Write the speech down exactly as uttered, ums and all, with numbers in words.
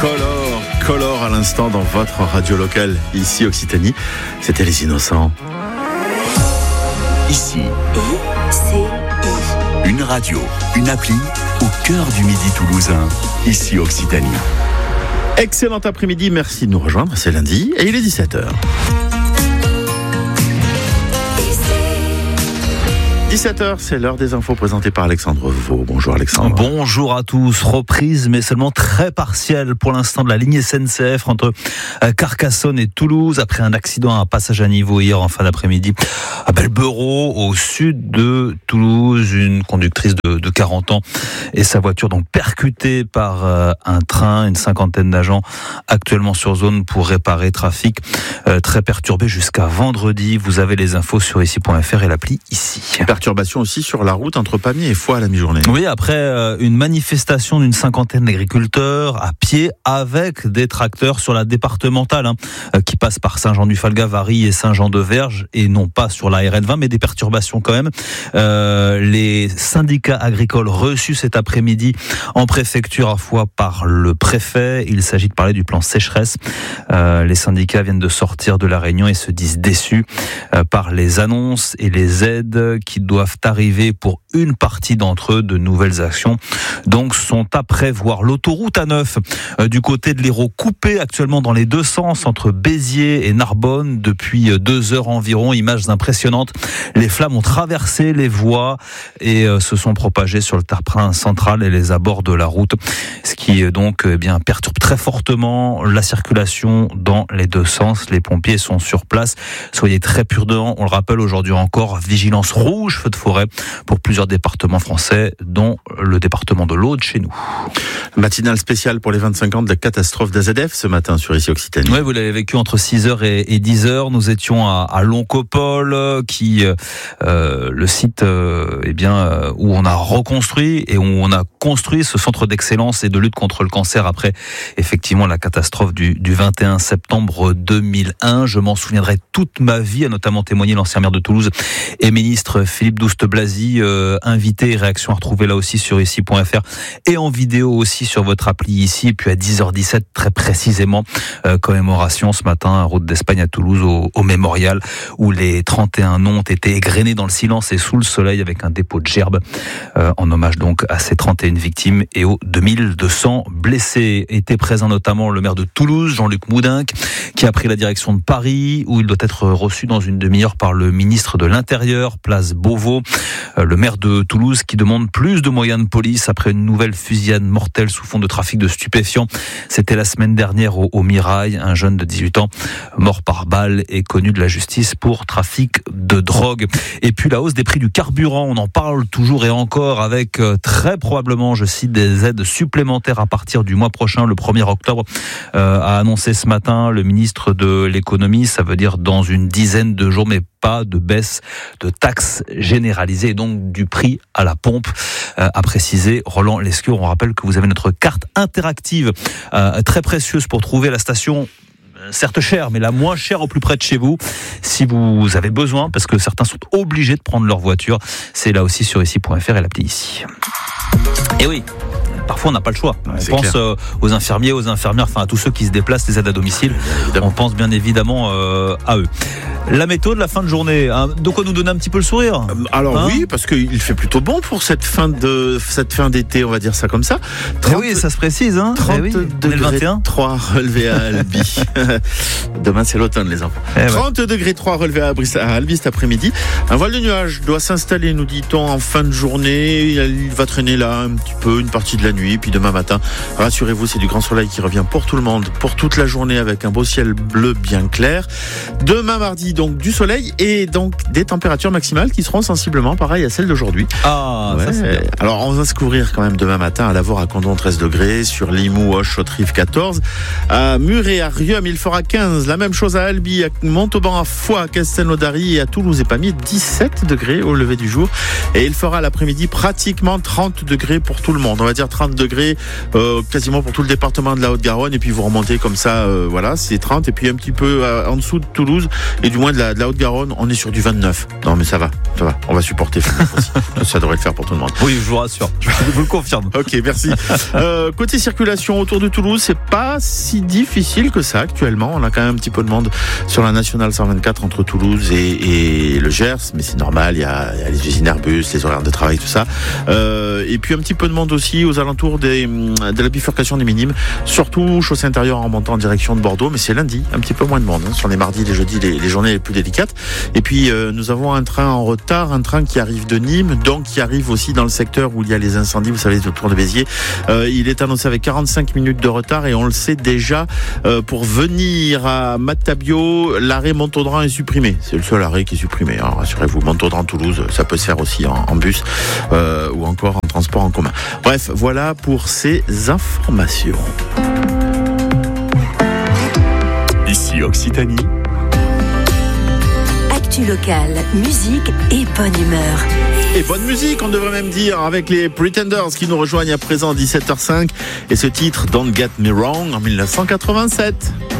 Color, Color à l'instant dans votre radio locale, ici Occitanie. C'était Les Innocents. Ici, I C I. une radio, une appli au cœur du Midi toulousain, ici Occitanie. Excellent après-midi, merci de nous rejoindre, c'est lundi et il est dix-sept heures. dix-sept heures, c'est l'heure des infos présentées par Alexandre Vaux. Bonjour Alexandre. Bonjour à tous. Reprise, mais seulement très partielle pour l'instant de la ligne S N C F entre Carcassonne et Toulouse après un accident à un passage à niveau hier en fin d'après-midi à Belberot, au sud de Toulouse. Une conductrice de, de quarante ans et sa voiture donc percutée par un train. Une cinquantaine d'agents actuellement sur zone pour réparer. Trafic euh, très perturbé jusqu'à vendredi. Vous avez les infos sur ici point f r et l'appli ici. Perturbation aussi sur la route entre Pamiers et Foix à la mi-journée. Oui, après euh, une manifestation d'une cinquantaine d'agriculteurs à pied avec des tracteurs sur la départementale hein, euh, qui passe par Saint-Jean-du-Falga, Varilhes et Saint-Jean-de-Verge et non pas sur la R N vingt, mais des perturbations quand même. Euh, les syndicats agricoles reçus cet après-midi en préfecture à Foix par le préfet. Il s'agit de parler du plan sécheresse. Euh, les syndicats viennent de sortir de la réunion et se disent déçus euh, par les annonces et les aides qui doivent arriver pour une partie d'entre eux. De nouvelles actions donc sont à prévoir. L'autoroute A neuf euh, du côté de l'Hérault coupée actuellement dans les deux sens entre Béziers et Narbonne depuis deux heures environ. Images impressionnantes. Les flammes ont traversé les voies et euh, se sont propagées sur le terre-plein central et les abords de la route, ce qui euh, donc eh bien perturbe très fortement la circulation dans les deux sens. Les pompiers sont sur place. Soyez très prudents. On le rappelle aujourd'hui encore, vigilance rouge, feu de forêt pour plusieurs départements français, dont le département de l'Aude chez nous. Matinale spéciale pour les vingt-cinq ans de la catastrophe d'A Z F ce matin sur ici Occitanie. Oui, vous l'avez vécu entre six heures et, et dix heures. Nous étions à, à Loncopole, qui euh, le site euh, eh bien euh, où on a reconstruit et où on a construit ce centre d'excellence et de lutte contre le cancer après effectivement la catastrophe du, du vingt et un septembre deux mille un. Je m'en souviendrai toute ma vie, a notamment témoigné l'ancien maire de Toulouse et ministre Philippe Douste-Blazy, euh, invité et réaction à retrouver là aussi sur ici point f r et en vidéo aussi sur votre appli ici. Et puis à dix heures dix-sept très précisément, euh, commémoration ce matin à Route d'Espagne à Toulouse au, au mémorial où les trente et un noms ont été égrenés dans le silence et sous le soleil avec un dépôt de gerbes euh, en hommage donc à ces trente et une victimes et aux deux mille deux cents blessés. Était présent notamment le maire de Toulouse, Jean-Luc Moudinque, qui a pris la direction de Paris où il doit être reçu dans une demi-heure par le ministre de l'Intérieur, place Beauvau. Le maire de Toulouse qui demande plus de moyens de police après une nouvelle fusillade mortelle sous fond de trafic de stupéfiants. C'était la semaine dernière au, au Mirail. Un jeune de dix-huit ans mort par balle est connu de la justice pour trafic de drogue. Et puis la hausse des prix du carburant, on en parle toujours et encore avec euh, très probablement, je cite, des aides supplémentaires à partir du mois prochain, le premier octobre, euh, a annoncé ce matin le ministre de l'économie. Ça veut dire dans une dizaine de jours, mais pas de baisse de taxes généralisées et donc du prix à la pompe, euh, a précisé Roland Lescure. On rappelle que vous avez notre carte interactive euh, très précieuse pour trouver la station certes chère, mais la moins chère au plus près de chez vous, si vous avez besoin, parce que certains sont obligés de prendre leur voiture. C'est là aussi sur ici point f r et l'appli ici. Et oui, parfois on n'a pas le choix. Ouais, on pense euh, aux infirmiers, aux infirmières, enfin à tous ceux qui se déplacent, les aides à domicile. On pense bien évidemment euh, à eux. La météo de la fin de journée, hein, de quoi nous donner un petit peu le sourire. Alors hein oui, parce qu'il fait plutôt bon pour cette fin de cette fin d'été, on va dire ça comme ça. trente, oui, ça se précise. Hein. trente oui, degrés vingt et un. trois relevés à Albi. Demain c'est l'automne les enfants. Eh trente ouais. degrés trois relevés à, Brice, à Albi cet après-midi. Un voile de nuages doit s'installer, nous dit-on, en fin de journée. Il va traîner là un petit peu, une partie de la nuit. Puis demain matin, rassurez-vous, c'est du grand soleil qui revient pour tout le monde, pour toute la journée avec un beau ciel bleu bien clair. Demain mardi, donc du soleil et donc des températures maximales qui seront sensiblement pareilles à celles d'aujourd'hui. Ah, ouais. Ça c'est bien. Alors on va se couvrir quand même demain matin à Lavaur à Condon treize degrés, sur Limoux, Auch, Chautrive quatorze, à Muret, à Riom il fera quinze, la même chose à Albi, à Montauban, à Foix, à Castelnaudary et à Toulouse et Pamiers dix-sept degrés au lever du jour et il fera l'après-midi pratiquement trente degrés pour tout le monde. On va dire trente degrés euh, quasiment pour tout le département de la Haute-Garonne et puis vous remontez comme ça, euh, voilà, c'est trente et puis un petit peu euh, en dessous de Toulouse et du moins moins de la, de la Haute-Garonne, on est sur du vingt-neuf. Non mais ça va, ça va, on va supporter aussi. Ça devrait le faire pour tout le monde. Oui, je vous rassure, je vous le confirme. Ok, merci. Euh, côté circulation autour de Toulouse, c'est pas si difficile que ça actuellement. On a quand même un petit peu de monde sur la nationale cent vingt-quatre entre Toulouse et, et le Gers, mais c'est normal, il y a, il y a les usines Airbus, les horaires de travail, tout ça. Euh, et puis un petit peu de monde aussi aux alentours des, de la bifurcation des Minimes, surtout chaussée intérieure en montant en direction de Bordeaux, mais c'est lundi, un petit peu moins de monde. Hein. Sur les mardis, les jeudis, les, les journées les plus délicates. Et puis euh, nous avons un train en retard, un train qui arrive de Nîmes, donc qui arrive aussi dans le secteur où il y a les incendies, vous savez, autour de Béziers. Euh, il est annoncé avec quarante-cinq minutes de retard et on le sait déjà, euh, pour venir à Matabio, l'arrêt Montaudran est supprimé. C'est le seul arrêt qui est supprimé. Alors, rassurez-vous, Montaudran-Toulouse, ça peut se faire aussi en, en bus euh, ou encore en transport en commun. Bref, voilà pour ces informations. Ici Occitanie. Actu locale, musique et bonne humeur. Et bonne musique, on devrait même dire, avec les Pretenders qui nous rejoignent à présent à dix-sept heures cinq. Et ce titre, Don't Get Me Wrong, en mille neuf cent quatre-vingt-sept.